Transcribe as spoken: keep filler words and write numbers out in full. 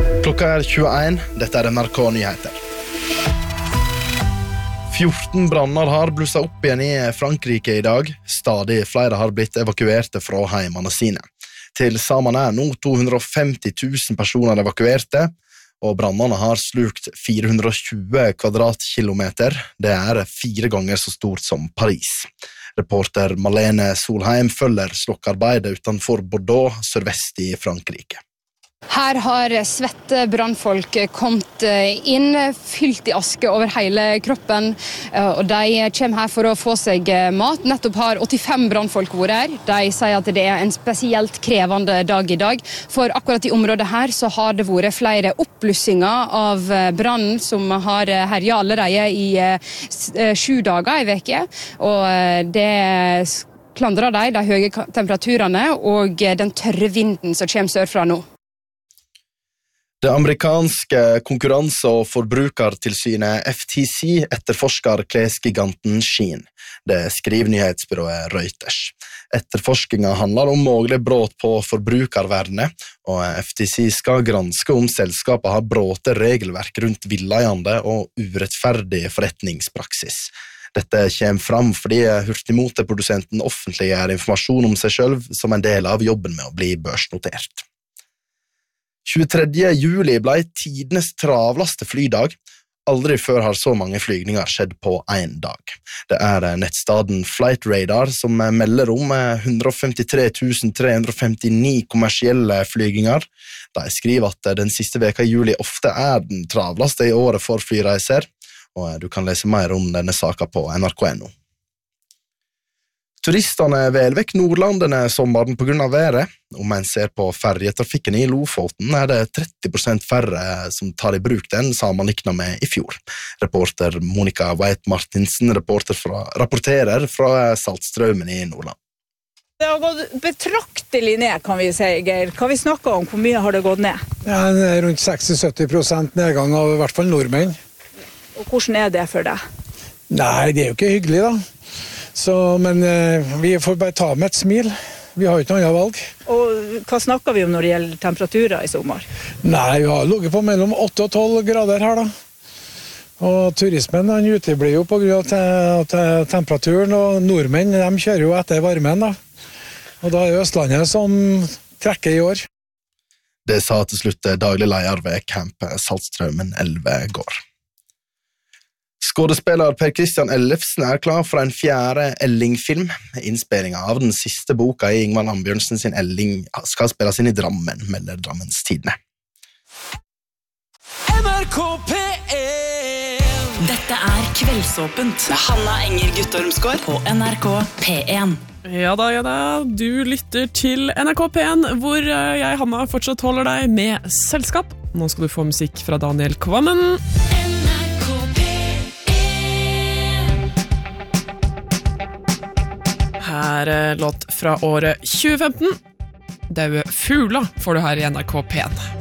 Klokka er tjueen, dette er N R K Nyheter. fjorten branner har blusset opp igjen i Frankrike i dag. Stadig flere har blitt evakuerte fra heimene sine. Til sammen er nå to hundre og femti tusen personer evakuerte, og brannene har slukt fire hundre og tjue kvadratkilometer. Det er fire ganger så stort som Paris. Reporter Malene Solheim følger slokkarbeidet utenfor Bordeaux, sørvest i Frankrike. Her har svette brannfolk kommet inn, fylt i aske over hele kroppen, og de kommer her for å få seg mat. Nettopp har åttifem brannfolk vært her. De sier at det er en spesielt krevende dag i dag, for akkurat i området her så har det vært flere oppblussinger av brannen som har herjet allerede i sju dager i veke, og det klandrer de, de høye temperaturene og den tørre vinden som kommer sørfra nå. Det amerikanske konkurranse- og forbrukertilsynet F T C etterforsker klesgiganten Shein. Det skriver nyhetsbyrået Reuters. Etterforskningen handler om mulig brudd på forbrukervernet, og F T C skal granske om selskapet har brutt regelverk rundt villeiende og urettferdig forretningspraksis. Dette kommer fram fordi hurtigmoteprodusenten offentliggjør informasjon om seg selv som en del av jobben med å bli børsnotert. tjuetredje juli ble tidenes travleste flydag. Aldri før har så mange flygninger skjedd på en dag. Det er nettstaden Flightradar som melder om one hundred fifty-three thousand three hundred fifty-nine kommersielle flyginger. De skriver at den siste veka i juli ofte er den travleste i året for flyreiser, og du kan lese mer om denne saka på N R K punktum no. Turistene vel vekk Nordlandene sommeren på grunn av været. Om en ser på ferjetrafikken i Lofoten er det tretti prosent færre som tar i bruk den sammenlignet med i fjor. Reporter Monica Weit-Martinsen reporter fra, rapporterer fra Saltstraumen i Nordland. Det har gått betraktelig ned, kan vi si, Geir. Hva vi snakker om, hvor mye har det gått ned? Ja, det er rundt seksti til sytti prosent nedgang av i hvert fall nordmenn. Og hvordan er det for deg? Nei, det er jo ikke hyggelig da. Så, men eh, vi får bare ta med et smil. Vi har jo ikke noe annet valg. Og hva snakker vi om når det gjelder temperaturer i sommer? Nei, vi har ligget på mellom åtte og tolv grader her da. Og turismen han uteblir jo på grunn av te- temperaturen, og nordmenn de kjører jo etter varmen da. Og da er det Østlandet som trekker i år. Det sa til slutt daglig leder ved Camp Saltstraumen elleve gård. Skådespiller Per Christian Ellefsen er klar for en fjerde Elling-film. Innspillingen av den siste boka i Ingvar Ambjørnsen sin Elling skal spilles inn i Drammen, melder Drammens Tidende. N R K P one. Dette er Kveldsåpent med Hanna Enger Guttormsgård på N R K P one. Ja da, ja da, du lytter til N R K P one, hvor jeg, Hanna, fortsatt holder deg med selskap. Nå skal du få musikk fra Daniel Kvammen. Her er låt fra året tjue femten. Daue fugler får du her i N R K P one.